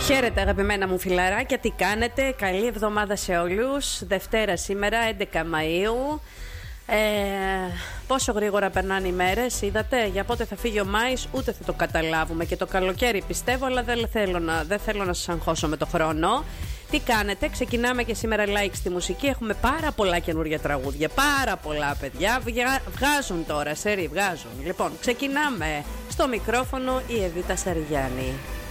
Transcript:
Χαίρετε αγαπημένα μου φιλαράκια, τι κάνετε? Καλή εβδομάδα σε όλους. Δευτέρα σήμερα, 11 Μαΐου. Πόσο γρήγορα περνάνε οι μέρες, είδατε? Για πότε θα φύγει ο Μάης ούτε θα το καταλάβουμε. Και το καλοκαίρι πιστεύω, αλλά δεν θέλω να σας αγχώσω με το χρόνο. Τι κάνετε? Ξεκινάμε και σήμερα like στη μουσική. Έχουμε πάρα πολλά καινούργια τραγούδια. Πάρα πολλά παιδιά. Βγάζουν τώρα, βγάζουν. Λοιπόν, ξεκινάμε. Στο μικρόφωνο η Εβίτα Σαριγιάννη.